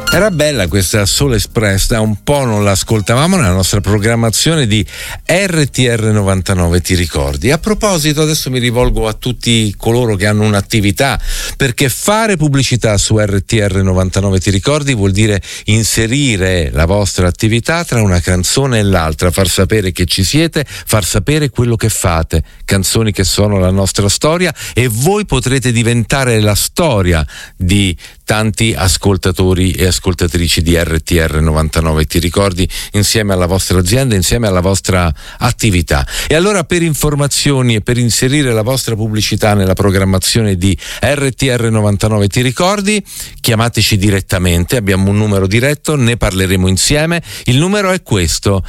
Era bella questa Soul Express, da un po' non l'ascoltavamo nella nostra programmazione di RTR 99, ti ricordi? A proposito, adesso mi rivolgo a tutti coloro che hanno un'attività, perché fare pubblicità su RTR 99, ti ricordi, vuol dire inserire la vostra attività tra una canzone e l'altra, far sapere che ci siete, far sapere quello che fate, canzoni che sono la nostra storia, e voi potrete diventare la storia di tanti ascoltatori e ascoltatrici di RTR 99, ti ricordi, insieme alla vostra azienda, insieme alla vostra attività. E allora, per informazioni e per inserire la vostra pubblicità nella programmazione di RTR 99, ti ricordi, chiamateci direttamente, abbiamo un numero diretto, ne parleremo insieme. Il numero è questo,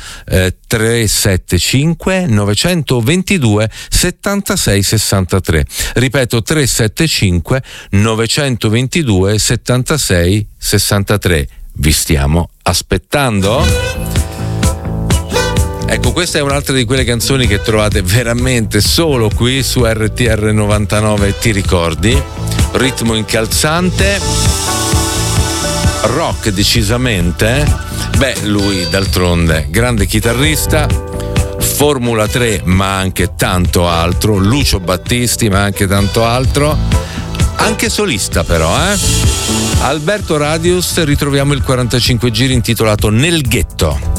375 922 76 63. Ripeto, 375 922 76 63. Vi stiamo aspettando? Ecco, questa è un'altra di quelle canzoni che trovate veramente solo qui su RTR 99, ti ricordi? Ritmo incalzante, rock decisamente. Beh, lui d'altronde, grande chitarrista, Formula 3 ma anche tanto altro, Lucio Battisti ma anche tanto altro, anche solista però, Alberto Radius, ritroviamo il 45 giri intitolato Nel ghetto.